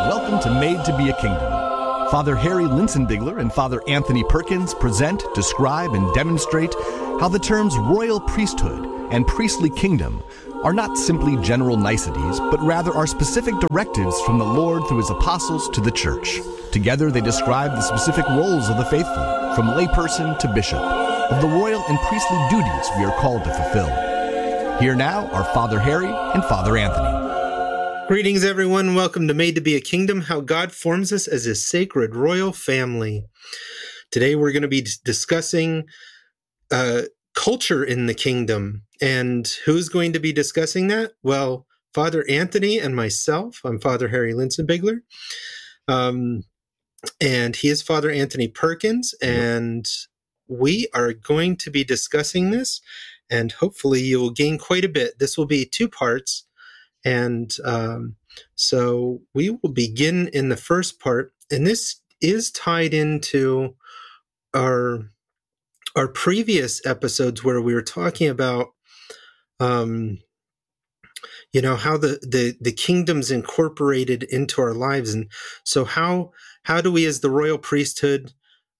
welcome to Made to be a Kingdom. Father Harry Linsenbigler and Father Anthony Perkins present, describe, and demonstrate how the terms royal priesthood and priestly kingdom are not simply general niceties, but rather are specific directives from the Lord through his apostles to the church. Together they describe the specific roles of the faithful, from layperson to bishop, of the royal and priestly duties we are called to fulfill. Here now are Father Harry and Father Anthony. Greetings, everyone. Welcome to Made to be a Kingdom, how God forms us as his sacred royal family. Today we're going to be discussing culture in the kingdom. And who's going to be discussing that? Well, Father Anthony and myself. I'm Father Harry Linsenbigler. And he is Father Anthony Perkins. And we are going to be discussing this. And hopefully you will gain quite a bit. This will be 2 parts. And so we will begin in the first part, and this is tied into our previous episodes where we were talking about, how the kingdom's incorporated into our lives, and so how do we, as the royal priesthood,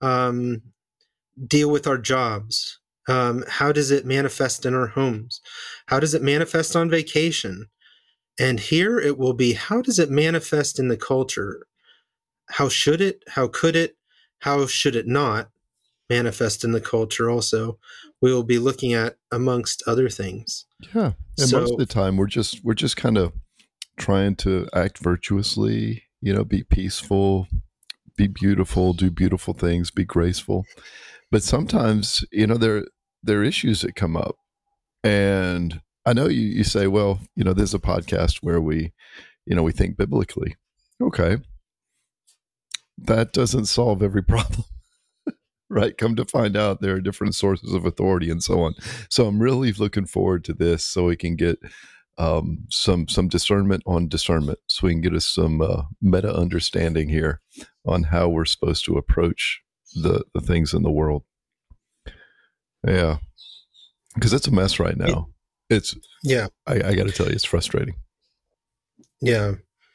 deal with our jobs? How does it manifest in our homes? How does it manifest on vacation? And here it will be, how does it manifest in the culture? How should it? How could it? How should it not manifest in the culture also? We will be looking at, amongst other things. Yeah. And most of the time we're just kind of trying to act virtuously, be peaceful, be beautiful, do beautiful things, be graceful. But sometimes, there are issues that come up. And I know you say, well, there's a podcast where we think biblically. Okay. That doesn't solve every problem, right? Come to find out there are different sources of authority and so on. So I'm really looking forward to this so we can get some discernment on discernment, so we can get us some meta understanding here on how we're supposed to approach the things in the world. Yeah. Because it's a mess right now. I got to tell you, it's frustrating. Yeah.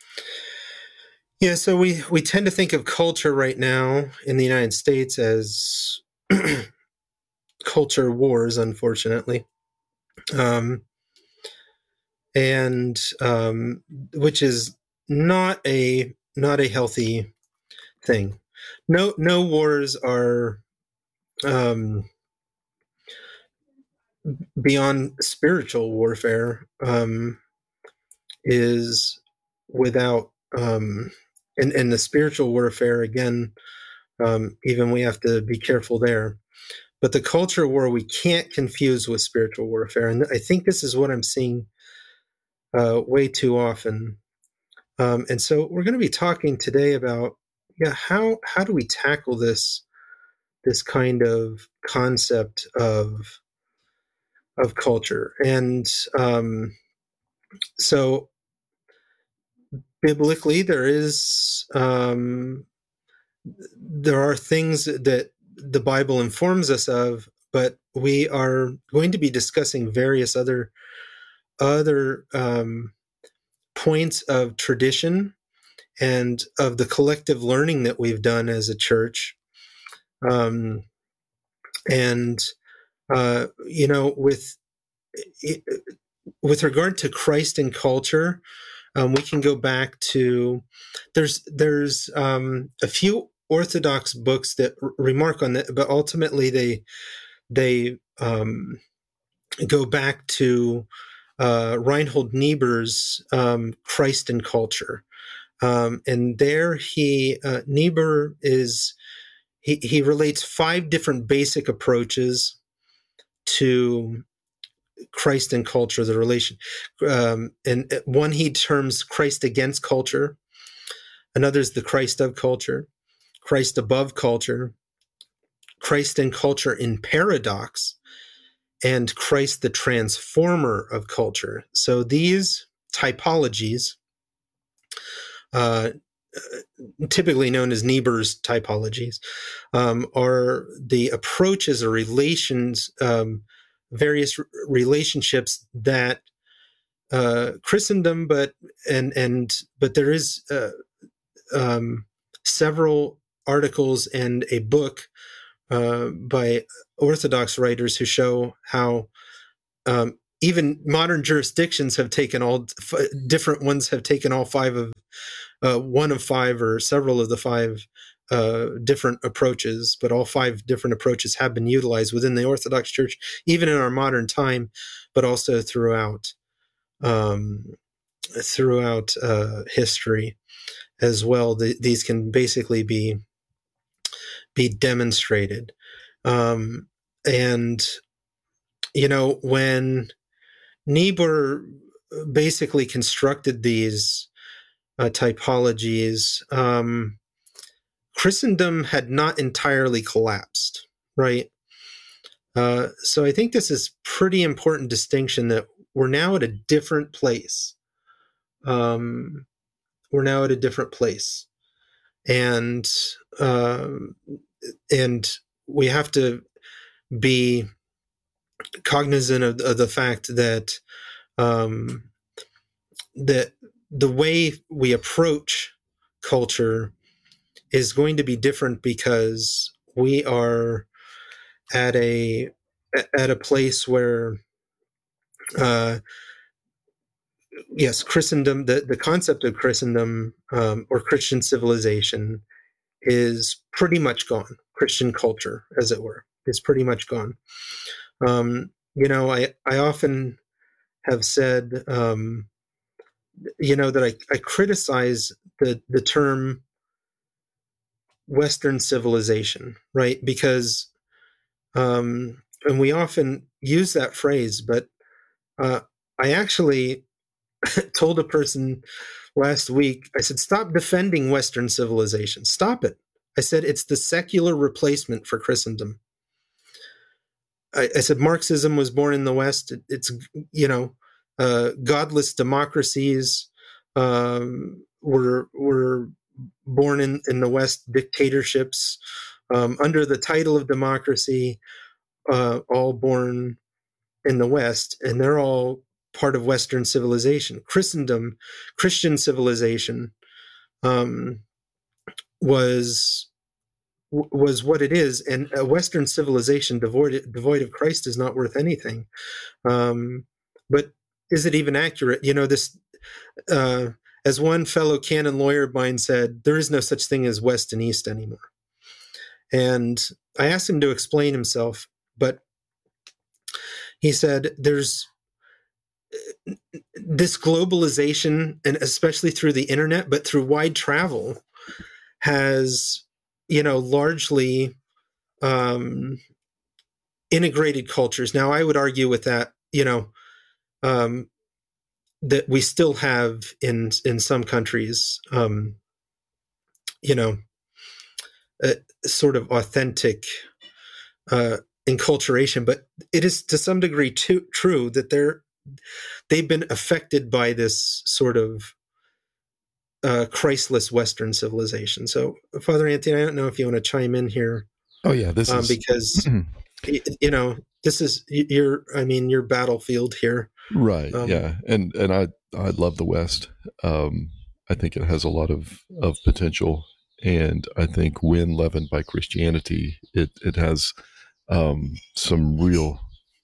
So we tend to think of culture right now in the United States as culture wars, unfortunately, which is not a healthy thing. No wars are beyond spiritual warfare, is without, and the spiritual warfare, again, even we have to be careful there. But the culture war we can't confuse with spiritual warfare. And I think this is what I'm seeing way too often. And so we're going to be talking today about, how do we tackle this kind of concept of culture. And so biblically there are things that the Bible informs us of, but we are going to be discussing various other points of tradition and of the collective learning that we've done as a church. With regard to Christ and culture, we can go back to, there's a few Orthodox books that remark on that, but ultimately they go back to Reinhold Niebuhr's Christ and Culture, and there Niebuhr he relates 5 different basic approaches to Christ and culture, the relation. And one he terms Christ against culture. Another is the Christ of culture, Christ above culture, Christ and culture in paradox, and Christ the transformer of culture. So these typologies, typically known as Niebuhr's typologies, are the approaches or relations, various relationships that Christendom, but there is several articles and a book by Orthodox writers who show how even modern jurisdictions have taken different ones have taken all five of one of five or several of the five different approaches, but all five different approaches have been utilized within the Orthodox Church, even in our modern time, but also throughout history as well. These can basically be demonstrated. And, when Niebuhr basically constructed these typologies, Christendom had not entirely collapsed, right? So I think this is pretty important distinction that we're now at a different place. And we have to be cognizant of the fact that that the way we approach culture is going to be different because we are at a place where Christendom, the concept of Christendom or Christian civilization is pretty much gone. Christian culture, as it were, is pretty much gone. I often have said, that I criticize the term Western civilization, right? Because, and we often use that phrase, but I actually told a person last week, I said, stop defending Western civilization. Stop it. I said, it's the secular replacement for Christendom. I said, Marxism was born in the West. It's, godless democracies were born in the West, dictatorships under the title of democracy, all born in the West, and they're all part of Western civilization. Christendom, Christian civilization, was what it is, and a Western civilization devoid of Christ is not worth anything. But is it even accurate? This, as one fellow canon lawyer of mine said, there is no such thing as West and East anymore. And I asked him to explain himself, but he said there's this globalization, and especially through the internet, but through wide travel, has largely integrated cultures. Now, I would argue with that, that we still have in some countries, a sort of authentic enculturation, but it is to some degree true that they've been affected by this sort of Christless Western civilization. So, Father Anthony, I don't know if you want to chime in here. Oh yeah, this is because this is your battlefield here, right? Yeah, and I love the West. I think it has a lot of potential, and I think when leavened by Christianity, it has some real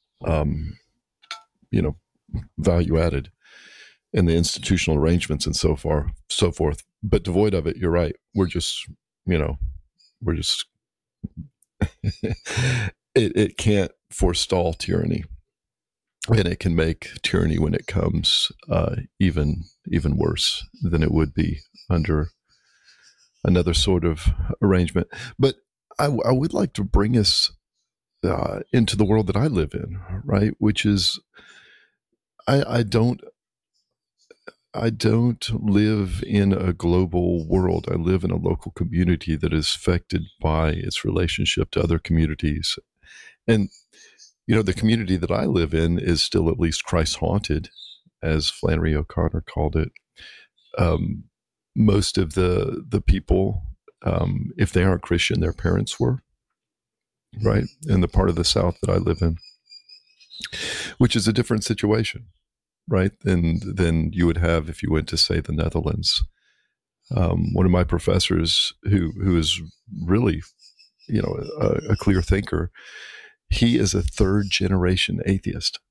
value added in the institutional arrangements and so forth. But devoid of it, you're right. We're just it can't forestall tyranny, and it can make tyranny when it comes even worse than it would be under another sort of arrangement. But I would like to bring us into the world that I live in, right? Which is, I don't live in a global world. I live in a local community that is affected by its relationship to other communities. And, the community that I live in is still at least Christ-haunted, as Flannery O'Connor called it. Most of the people, if they aren't Christian, their parents were, right? In the part of the South that I live in, which is a different situation, right, than you would have if you went to, say, the Netherlands. One of my professors, who is really, a clear thinker, he is a third generation atheist.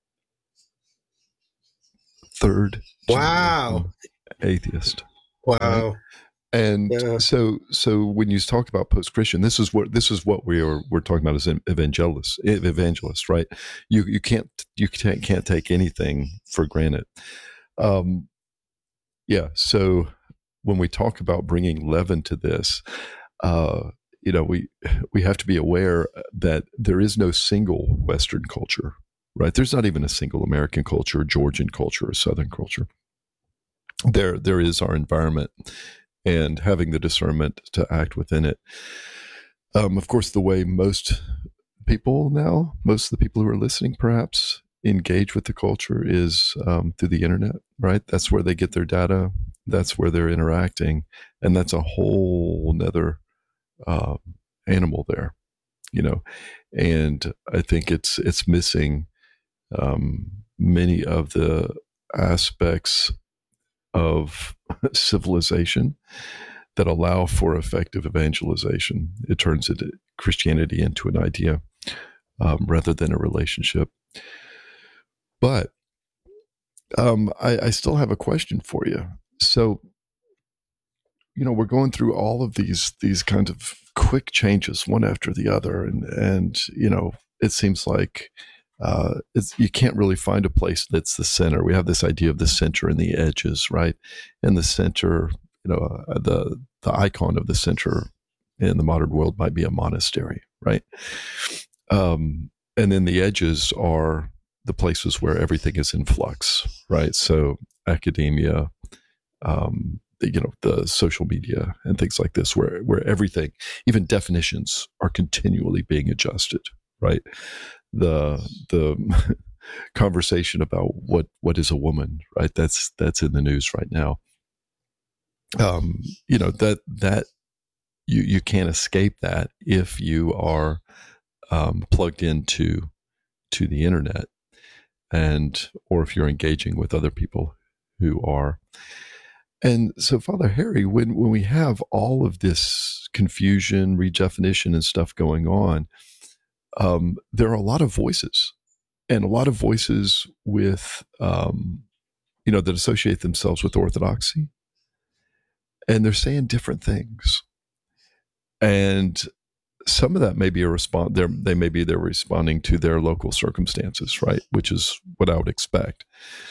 Third Wow. atheist. Wow. Right? And Yeah. so when you talk about post-Christian, this is what we're talking about as evangelists, right? You can't take anything for granted. Yeah. So when we talk about bringing leaven to this, we have to be aware that there is no single Western culture, right? There's not even a single American culture, Georgian culture, or Southern culture. There is our environment, and having the discernment to act within it. Of course, the way most of the people who are listening perhaps engage with the culture is through the internet, right? That's where they get their data. That's where they're interacting. And that's a whole nother animal there, and I think it's missing many of the aspects of civilization that allow for effective evangelization. It turns Christianity into an idea rather than a relationship. But I still have a question for you. So, we're going through all of these kinds of quick changes, one after the other, and it seems like you can't really find a place that's the center. We have this idea of the center and the edges, right? And the center, the icon of the center in the modern world might be a monastery, right? And then the edges are the places where everything is in flux, right? So academia, the social media and things like this, where everything, even definitions, are continually being adjusted, right? The conversation about what is a woman, right? That's in the news right now. That you can't escape that if you are plugged into the internet, or if you're engaging with other people who are. And so, Father Harry, when we have all of this confusion, redefinition, and stuff going on, there are a lot of voices, and a lot of voices with, that associate themselves with orthodoxy, and they're saying different things. And some of that may be a response. They're responding to their local circumstances, right? Which is what I would expect.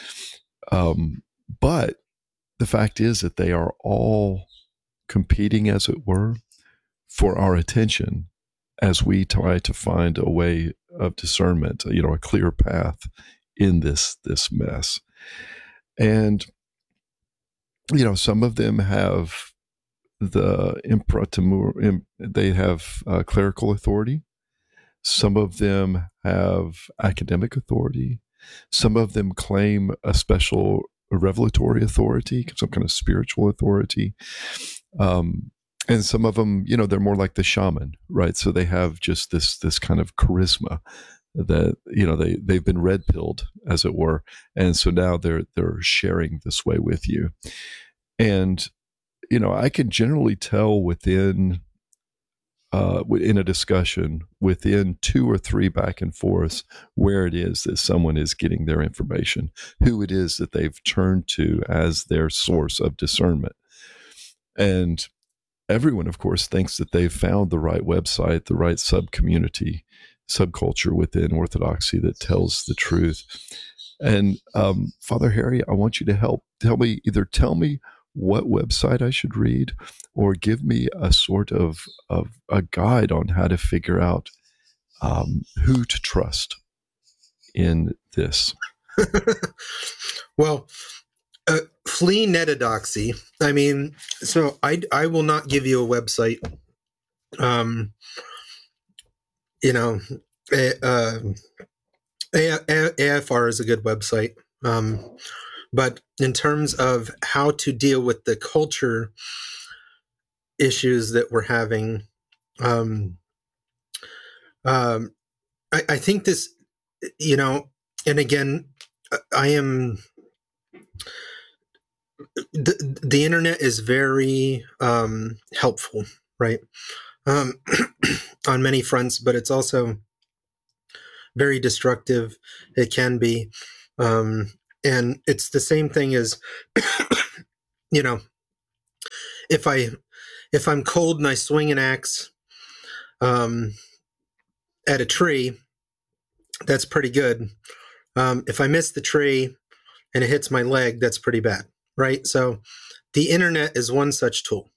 But the fact is that they are all competing, as it were, for our attention as we try to find a way of discernment, a clear path in this mess. And, some of them have the they have clerical authority. Some of them have academic authority. Some of them claim a special revelatory authority, some kind of spiritual authority. And some of them, they're more like the shaman, right? So they have just this kind of charisma that, they've been red pilled, as it were. And so now they're sharing this way with you. And, I can generally tell within in a discussion, within 2 or 3 back and forths, where it is that someone is getting their information, who it is that they've turned to as their source of discernment. And everyone, of course, thinks that they've found the right website, the right subculture within Orthodoxy that tells the truth. And Father Harry, I want you to tell me what website I should read, or give me a sort of a guide on how to figure out who to trust in this. Well, flee netadoxy. I mean, so I will not give you a website. AFR is a good website. But in terms of how to deal with the culture issues that we're having, I think this, and again, I am the internet is very helpful, right? On many fronts, but it's also very destructive. It can be, and it's the same thing as, you know, if I'm cold and I swing an axe at a tree, that's pretty good. If I miss the tree and it hits my leg, that's pretty bad, right? So the internet is one such tool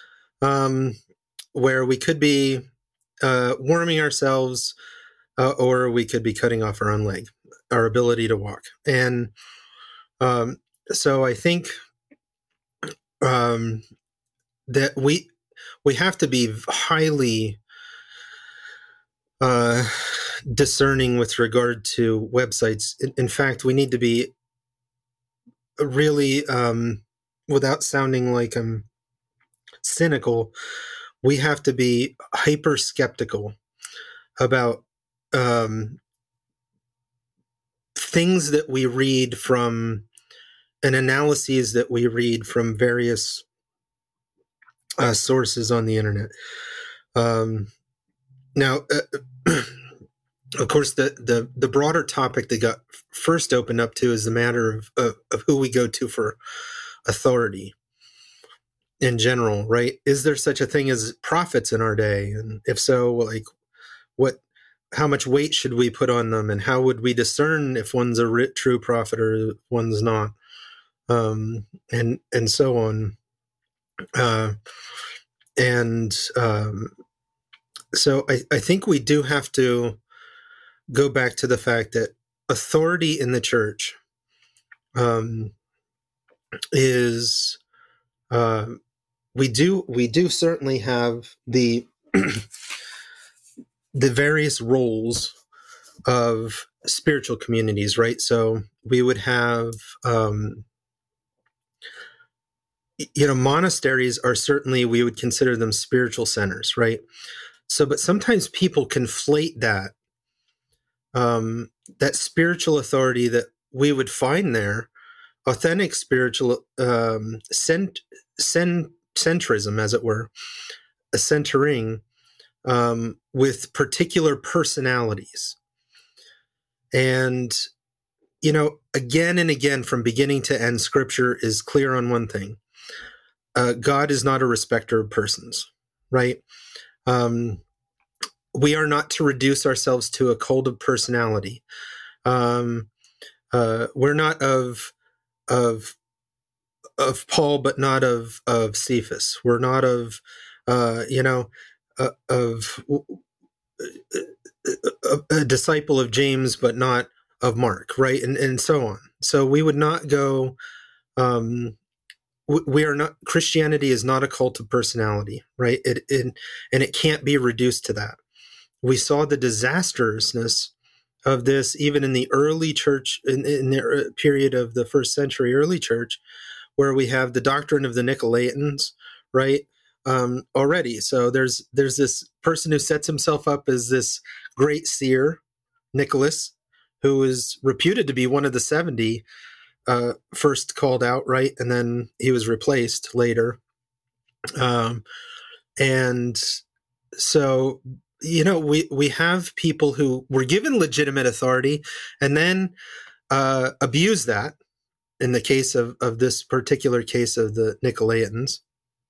where we could be warming ourselves, or we could be cutting off our own leg, our ability to walk. And so I think that we have to be highly discerning with regard to websites. In fact, we need to be really, without sounding like I'm cynical, we have to be hyper skeptical about things that we read from and analyses that we read from various sources on the internet. Now, of course, the broader topic that got first opened up to is the matter of who we go to for authority in general, right? Is there such a thing as prophets in our day? And if so, like, how much weight should we put on them, and how would we discern if one's a true prophet or one's not, and so on. So I think we do have to go back to the fact that authority in the church is we do certainly have the the various roles of spiritual communities, right? So we would have monasteries are certainly, we would consider them spiritual centers, right? So, but sometimes people conflate that that spiritual authority that we would find there, authentic spiritual centrism, as it were, a centering with particular personalities. And, again and again, from beginning to end, Scripture is clear on one thing. God is not a respecter of persons, right? We are not to reduce ourselves to a cult of personality. We're not of Paul, but not of Cephas. We're not of a disciple of James, but not of Mark, right? And so on. So we would not go. We are not. Christianity is not a cult of personality, right? And it can't be reduced to that. We saw the disastrousness of this even in the early church, in the period of the first century early church, where we have the doctrine of the Nicolaitans, right? Already. So there's this person who sets himself up as this great seer, Nicholas, who is reputed to be one of the 70 first called out, right? And then he was replaced later. And so, we have people who were given legitimate authority and then abuse that, in the case of this particular case of the Nicolaitans.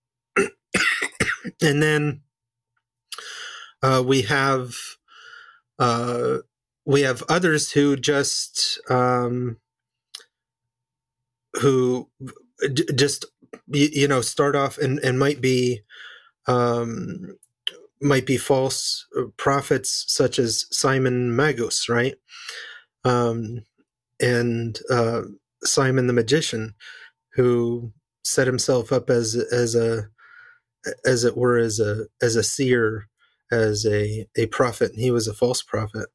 And then we have others who just start off and might be false prophets, such as Simon Magus, right? And Simon the magician, who set himself up as a seer, as a prophet, and he was a false prophet.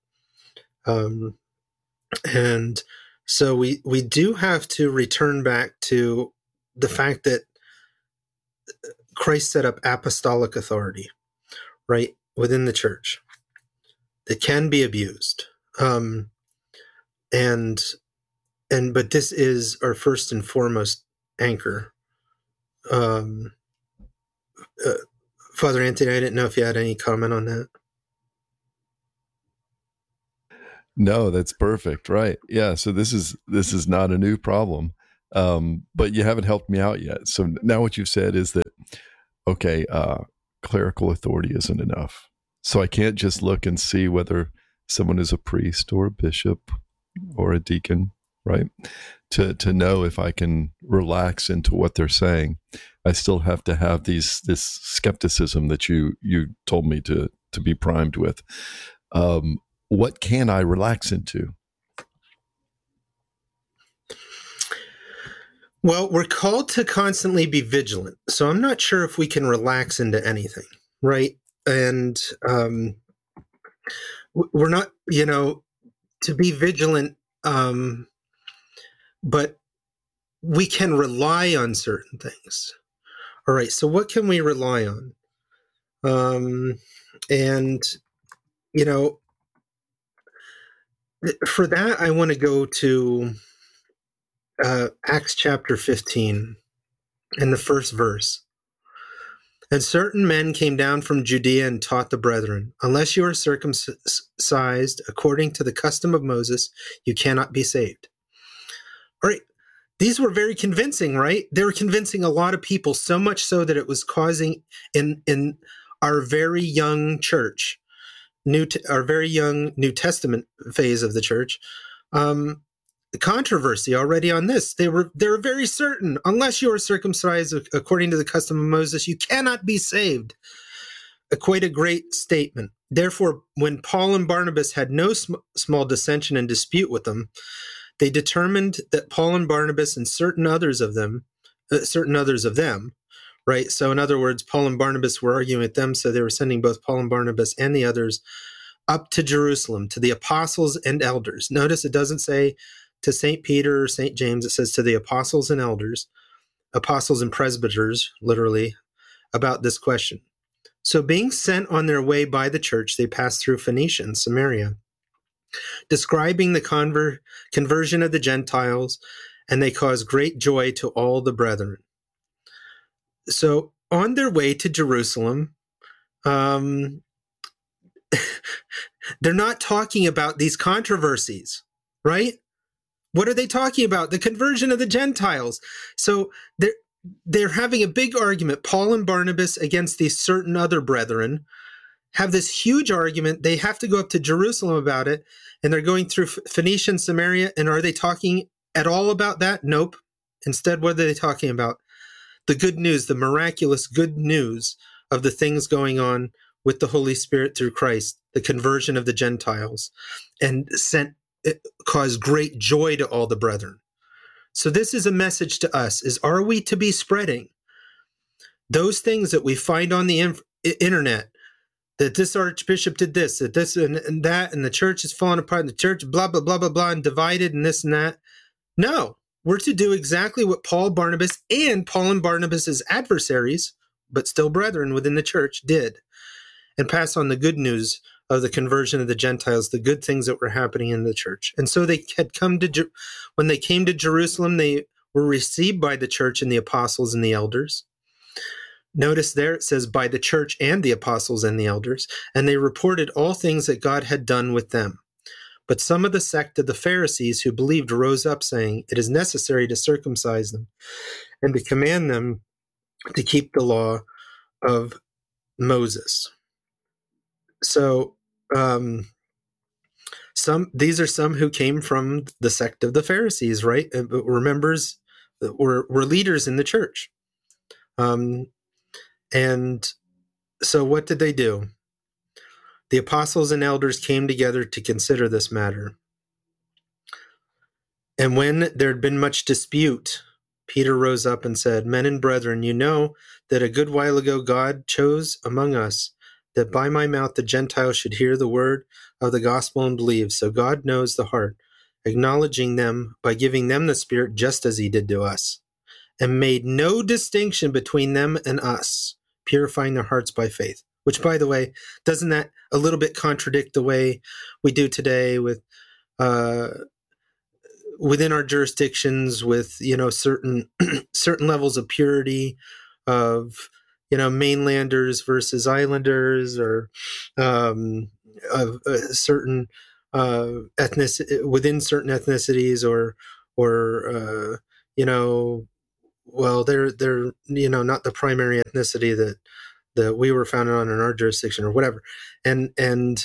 And so we do have to return back to the fact that Christ set up apostolic authority, right, within the church that can be abused. But this is our first and foremost anchor. Father Anthony, I didn't know if you had any comment on that. No, that's perfect. Right. Yeah. So this is not a new problem. But you haven't helped me out yet. So now what you've said is that, okay, clerical authority isn't enough. So I can't just look and see whether someone is a priest or a bishop or a deacon, right? To know if I can relax into what they're saying. I still have to have this skepticism that you told me to be primed with. What can I relax into? Well, we're called to constantly be vigilant. So I'm not sure if we can relax into anything, right? And we're not, to be vigilant, but we can rely on certain things. All right, so what can we rely on? For that, I want to go to Acts chapter 15 and the first verse. And certain men came down from Judea and taught the brethren, unless you are circumcised according to the custom of Moses, you cannot be saved. All right. These were very convincing, right? They were convincing a lot of people, so much so that it was causing in our very young church, our very young New Testament phase of the church, controversy already on this. They were very certain, unless you are circumcised according to the custom of Moses, you cannot be saved. Quite a great statement. Therefore, when Paul and Barnabas had no small dissension and dispute with them, they determined that Paul and Barnabas and certain others of them, right? So in other words, Paul and Barnabas were arguing with them, so they were sending both Paul and Barnabas and the others up to Jerusalem, to the apostles and elders. Notice it doesn't say to St. Peter or St. James, it says to the apostles and elders, apostles and presbyters, literally, about this question. So being sent on their way by the church, they passed through Phoenicia and Samaria, describing the conversion of the Gentiles, and they caused great joy to all the brethren. So on their way to Jerusalem, they're not talking about these controversies, right? What are they talking about? The conversion of the Gentiles. So they're having a big argument. Paul and Barnabas against these certain other brethren have this huge argument. They have to go up to Jerusalem about it, and they're going through Phoenicia and Samaria. And are they talking at all about that? Nope. Instead, what are they talking about? The good news, the miraculous good news of the things going on with the Holy Spirit through Christ, the conversion of the Gentiles, and it caused great joy to all the brethren. So this is a message to us, is are we to be spreading those things that we find on the internet, that this archbishop did this, that this and that, and the church is falling apart, and the church blah, blah, blah, blah, blah, and divided and this and that? No, we're to do exactly what Paul and Barnabas's adversaries, but still brethren within the church, did, and pass on the good news of the conversion of the Gentiles, the good things that were happening in the church. And so they had when they came to Jerusalem, they were received by the church and the apostles and the elders. Notice there it says by the church and the apostles and the elders, and they reported all things that God had done with them. But some of the sect of the Pharisees who believed rose up, saying, it is necessary to circumcise them and to command them to keep the law of Moses. So these are some who came from the sect of the Pharisees, right? Were leaders in the church. And so what did they do? The apostles and elders came together to consider this matter. And when there had been much dispute, Peter rose up and said, men and brethren, you know that a good while ago God chose among us that by my mouth the Gentiles should hear the word of the gospel and believe. So God knows the heart, acknowledging them by giving them the Spirit just as he did to us, and made no distinction between them and us, purifying their hearts by faith. Which, by the way, doesn't that a little bit contradict the way we do today with within our jurisdictions with, certain certain levels of purity of, mainlanders versus islanders, or of certain within certain ethnicities, or well, they're not the primary ethnicity that we were founded on in our jurisdiction, or whatever, and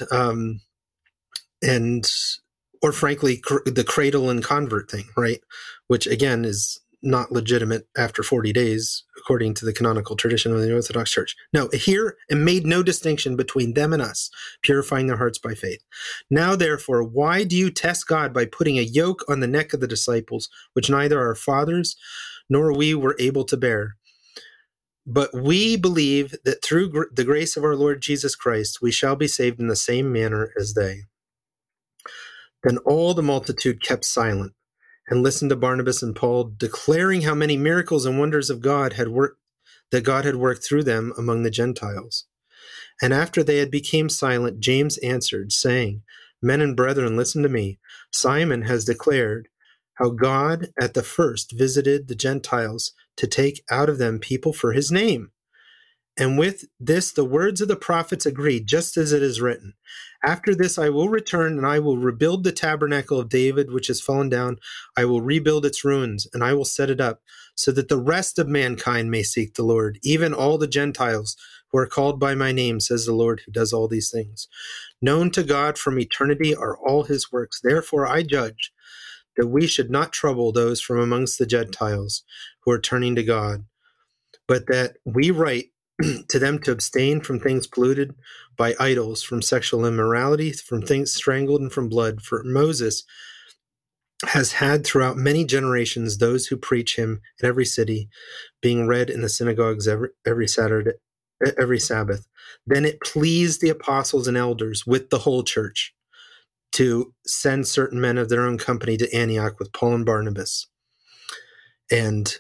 or frankly the cradle and convert thing, right, which again is not legitimate after 40 days according to the canonical tradition of the Orthodox Church. No, here and made no distinction between them and us, purifying their hearts by faith. Now therefore, why do you test God by putting a yoke on the neck of the disciples, which neither our fathers nor we were able to bear? But we believe that through the grace of our Lord Jesus Christ, we shall be saved in the same manner as they. Then all the multitude kept silent and listened to Barnabas and Paul, declaring how many miracles and wonders of God had worked through them among the Gentiles. And after they had become silent, James answered, saying, Men and brethren, listen to me. Simon has declared how God at the first visited the Gentiles to take out of them people for his name. And with this, the words of the prophets agree, just as it is written. After this, I will return, and I will rebuild the tabernacle of David, which has fallen down. I will rebuild its ruins, and I will set it up, so that the rest of mankind may seek the Lord, even all the Gentiles who are called by my name, says the Lord, who does all these things. Known to God from eternity are all his works. Therefore, I judge that we should not trouble those from amongst the Gentiles who are turning to God, but that we write to them to abstain from things polluted by idols, from sexual immorality, from things strangled, and from blood. For Moses has had throughout many generations those who preach him in every city, being read in the synagogues every Sabbath. Then it pleased the apostles and elders with the whole church to send certain men of their own company to Antioch with Paul and Barnabas, and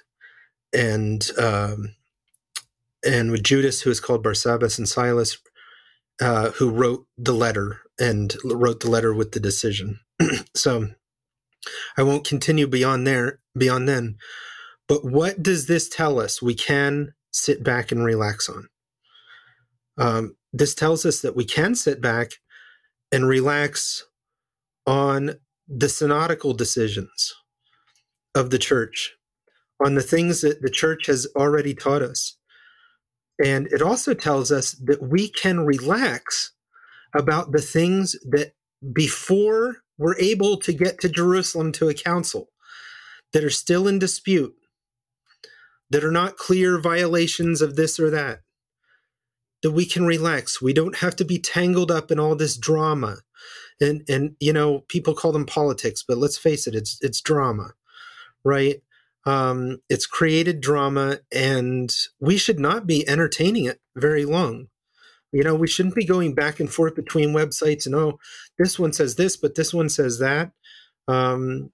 with Judas, who is called Barsabbas, and Silas, who wrote the letter with the decision. So I won't continue beyond then. But what does this tell us? We can sit back and relax on. This tells us that we can sit back and relax on the synodical decisions of the church, on the things that the church has already taught us. And it also tells us that we can relax about the things that before we're able to get to Jerusalem to a council, that are still in dispute, that are not clear violations of this or that we can relax. We don't have to be tangled up in all this drama. And people call them politics, but let's face it, it's drama, right? It's created drama, and we should not be entertaining it very long. We shouldn't be going back and forth between websites and, this one says this, but this one says that. How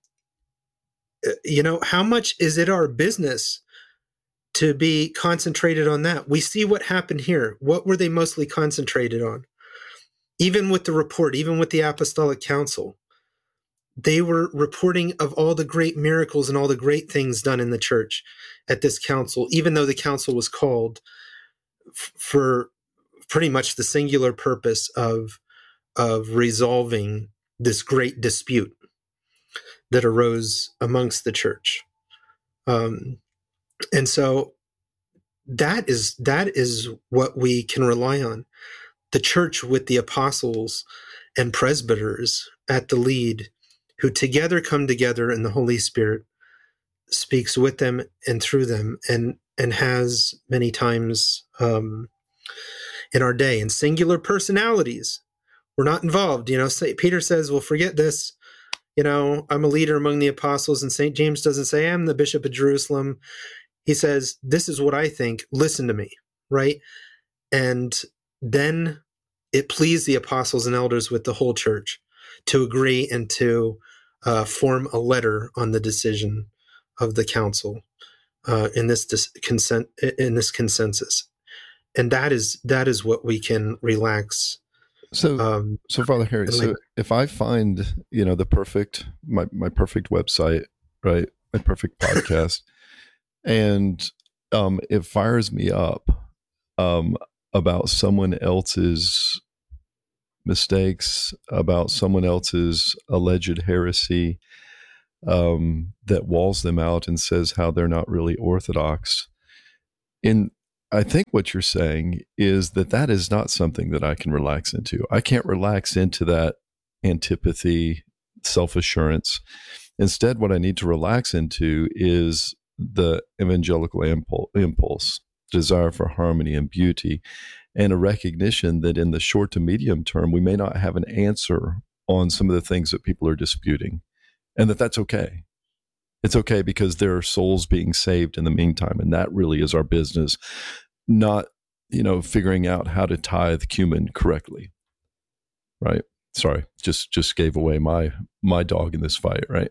much is it our business to be concentrated on that? We see what happened here. What were they mostly concentrated on? Even with the report, even with the Apostolic Council, they were reporting of all the great miracles and all the great things done in the church at this council, even though the council was called for pretty much the singular purpose of resolving this great dispute that arose amongst the church. And so that is what we can rely on. The church with the apostles and presbyters at the lead, who together come together, and the Holy Spirit speaks with them and through them, and has many times in our day. And singular personalities were not involved. Peter says, well, forget this. I'm a leader among the apostles, and St. James doesn't say, I'm the Bishop of Jerusalem. He says, this is what I think. Listen to me, right? And then it pleased the apostles and elders with the whole church to agree and to form a letter on the decision of the council in this consensus. And that is what we can relax So, so Father Harry, so if I find, the perfect, my perfect website, right, my perfect podcast, and it fires me up about someone else's mistakes, about someone else's alleged heresy, that walls them out and says how they're not really Orthodox. I think what you're saying is that is not something that I can relax into. I can't relax into that antipathy, self-assurance. Instead, what I need to relax into is the evangelical impulse, desire for harmony and beauty, and a recognition that in the short to medium term, we may not have an answer on some of the things that people are disputing, and that's okay. It's okay because there are souls being saved in the meantime, and that really is our business, not, figuring out how to tithe cumin correctly, right? Sorry, just gave away my dog in this fight, right?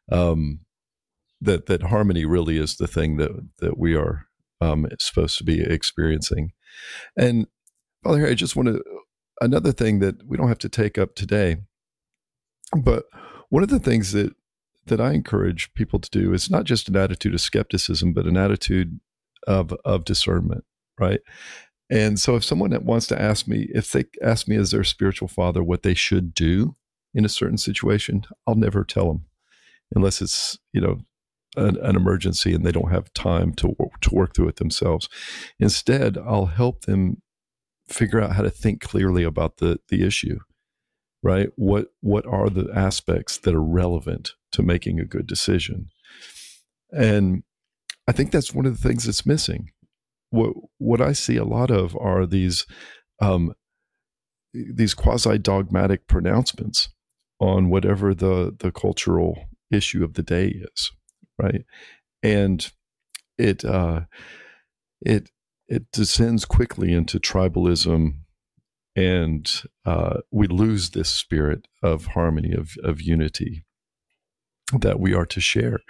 That harmony really is the thing that we are supposed to be experiencing. And Father Harry, I just want to, another thing that we don't have to take up today, but one of the things that I encourage people to do is not just an attitude of skepticism, but an attitude of discernment, right? And so if someone wants to ask me, if they ask me as their spiritual father what they should do in a certain situation, I'll never tell them unless it's, an emergency and they don't have time to work through it themselves. Instead, I'll help them figure out how to think clearly about the issue, right? What are the aspects that are relevant to making a good decision? And I think that's one of the things that's missing. What I see a lot of are these quasi-dogmatic pronouncements on whatever the cultural issue of the day is, right? And it descends quickly into tribalism, and we lose this spirit of harmony, of unity that we are to share.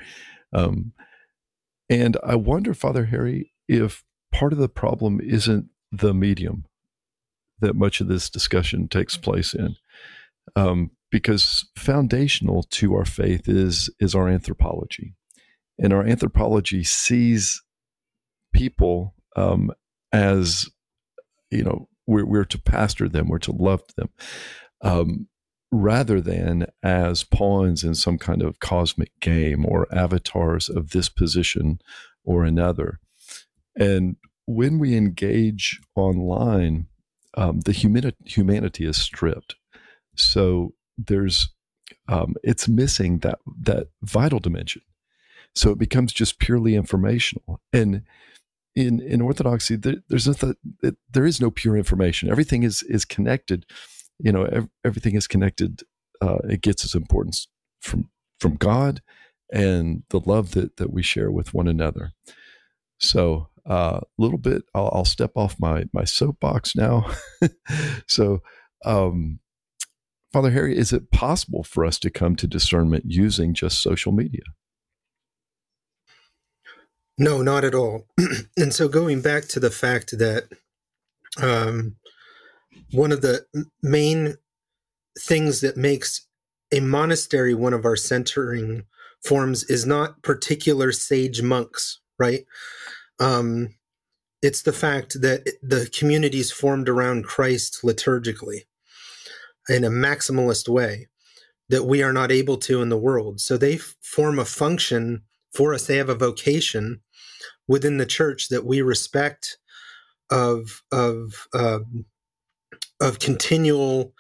And I wonder, Father Harry, if part of the problem isn't the medium that much of this discussion takes place in, because foundational to our faith is our anthropology, and our anthropology sees people as, we're to pastor them, we're to love them, rather than as pawns in some kind of cosmic game or avatars of this position or another. And when we engage online, the humanity is stripped. So there's it's missing that vital dimension. So it becomes just purely informational. And in Orthodoxy, there is no pure information. Everything is connected. Everything is connected. It gets its importance from God and the love that we share with one another. So a little bit, I'll step off my soapbox now. So, Father Harry, is it possible for us to come to discernment using just social media? No, not at all. And so going back to the fact that one of the main things that makes a monastery one of our centering forms is not particular sage monks, right? It's the fact that the community is formed around Christ liturgically in a maximalist way that we are not able to in the world. So they form a function for us. They have a vocation within the church that we respect of continual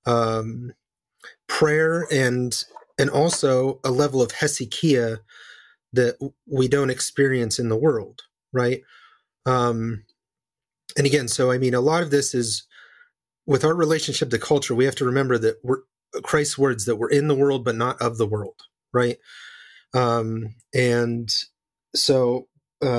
prayer and also a level of hesychia that we don't experience in the world, right? And again, so I mean, a lot of this is with our relationship to culture. We have to remember that we're Christ's words that we're in the world but not of the world, right? And so,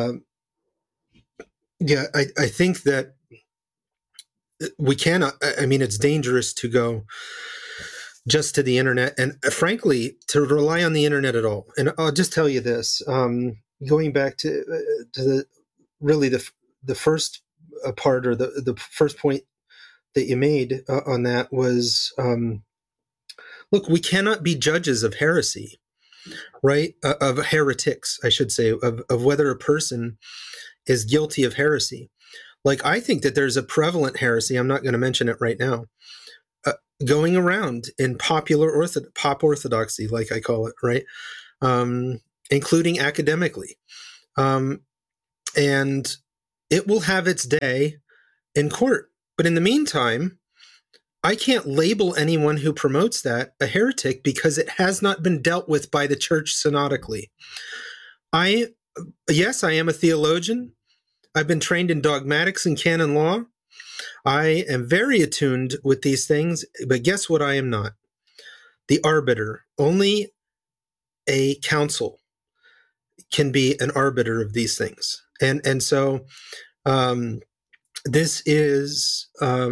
yeah, I think that we cannot. I mean, it's dangerous to go just to the internet, and frankly, to rely on the internet at all. And I'll just tell you this: going back to the first part, or the first point that you made on that was, look, we cannot be judges of heresy, right? Of heretics, I should say, of whether a person is guilty of heresy. Like, I think that there's a prevalent heresy, I'm not going to mention it right now, going around in pop orthodoxy, like I call it, right? Including academically. And it will have its day in court. But in the meantime, I can't label anyone who promotes that a heretic because it has not been dealt with by the church synodically. Yes, I am a theologian. I've been trained in dogmatics and canon law. I am very attuned with these things, but guess what I am not? The arbiter. Only a council can be an arbiter of these things. And so this is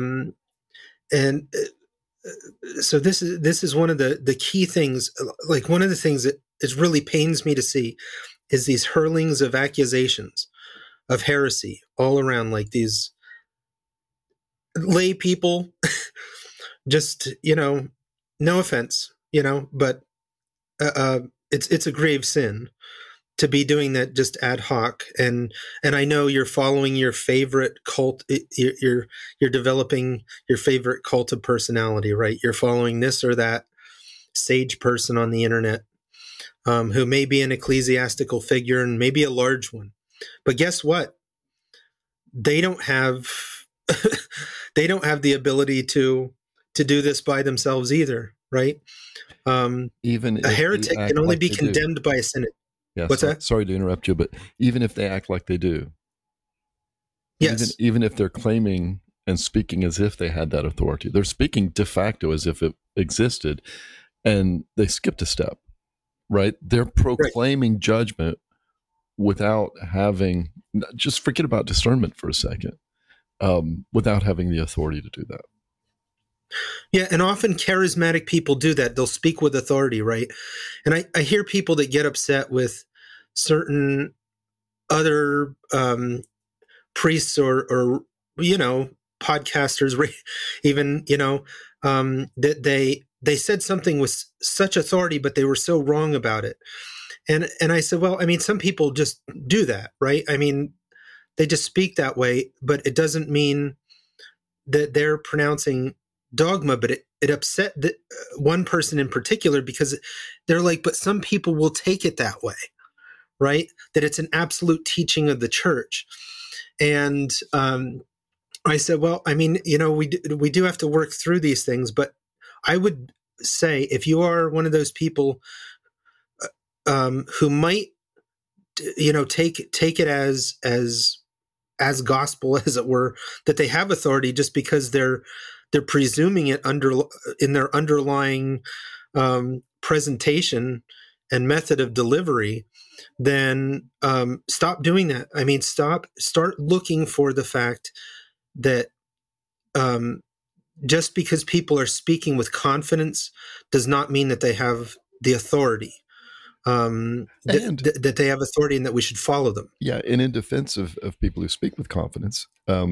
so this is one of the key things. Like, one of the things that it really pains me to see is these hurlings of accusations of heresy all around, like these lay people, just, no offense, but it's a grave sin to be doing that just ad hoc. And I know you're following your favorite cult. You're developing your favorite cult of personality, right? You're following this or that sage person on the internet, who may be an ecclesiastical figure and maybe a large one. But guess what? They don't have the ability to do this by themselves either, right? Even a heretic can only be condemned by a synod. Yeah, what's that? Sorry to interrupt you, but even if they act like they do, yes, even if they're claiming and speaking as if they had that authority, they're speaking de facto as if it existed, and they skipped a step, right? They're proclaiming judgment without having, just forget about discernment for a second, without having the authority to do that. Yeah, and often charismatic people do that. They'll speak with authority, right? And I hear people that get upset with certain other priests or podcasters, even, that they said something with such authority, but they were so wrong about it. And I said, well, I mean, some people just do that, right? I mean, they just speak that way, but it doesn't mean that they're pronouncing dogma. But it upset one person in particular, because they're like, but some people will take it that way, right? That it's an absolute teaching of the church. And I said, well, I mean, we do have to work through these things, but I would say, if you are one of those people who might, take it as gospel, as it were, that they have authority just because they're presuming it in their underlying presentation and method of delivery, then stop doing that. I mean, start looking for the fact that just because people are speaking with confidence does not mean that they have the authority. That they have authority and that we should follow them. Yeah, and in defense of people who speak with confidence,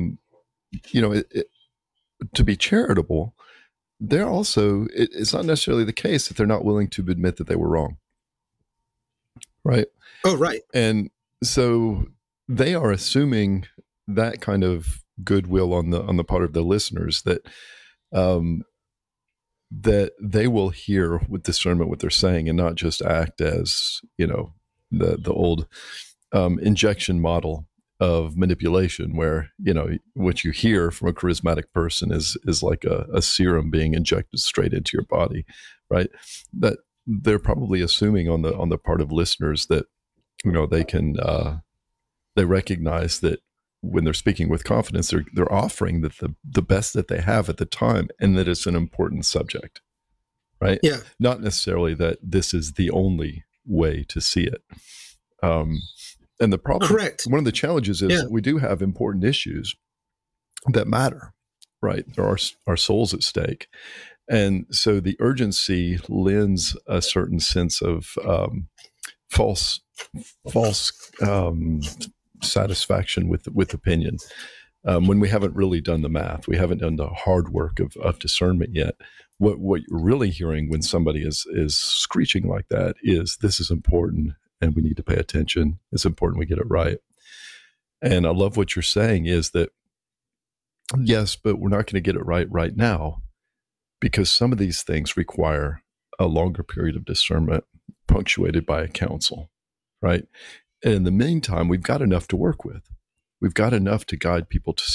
to be charitable, they're also, it's not necessarily the case that they're not willing to admit that they were wrong. Right? Oh, right. And so they are assuming that kind of goodwill on the part of the listeners, that that they will hear with discernment what they're saying and not just act as, the old injection model of manipulation, where, what you hear from a charismatic person is like a serum being injected straight into your body, right? That they're probably assuming on the part of listeners that, they can, they recognize that when they're speaking with confidence, they're offering that the best that they have at the time, and that it's an important subject, right? Yeah. Not necessarily that this is the only way to see it. And the problem, correct. One of the challenges is that we do have important issues that matter, right? There are souls at stake. And so the urgency lends a certain sense of false satisfaction with opinion. when we haven't really done the math. We haven't done the hard work of discernment yet. What you're really hearing when somebody is screeching like that is, this is important and we need to pay attention. It's important we get it right. And I love what you're saying is that, yes, but we're not going to get it right now, because some of these things require a longer period of discernment punctuated by a counsel, right? And in the meantime, we've got enough to work with. We've got enough to guide people to